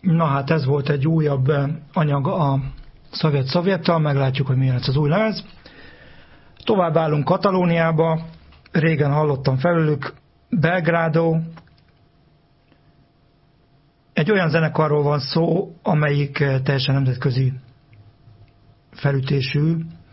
Na hát ez volt egy újabb anyag a Szovjet-Szovjettal, meglátjuk, hogy milyen lesz az új lemez. Tovább állunk Katalóniába, régen hallottam felőlük, Belgrado. Egy olyan zenekarról van szó, amelyik teljesen nemzetközi felütésű,